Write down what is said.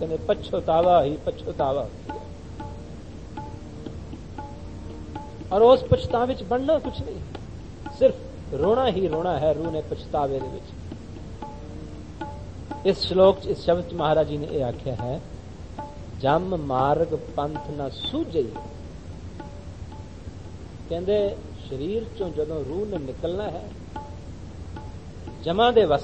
कहते पछतावा ही पछतावा। और उस पछतावे च बनना कुछ नहीं, सिर्फ रोना ही रोना है रूह ने पछतावे दे विच। इस श्लोक च, इस शब्द च महाराज जी ने यह आख्या है, जम मार्ग पंथ न सूझई। कहते शरीर चों जदों रूह ने निकलना है, जमा दे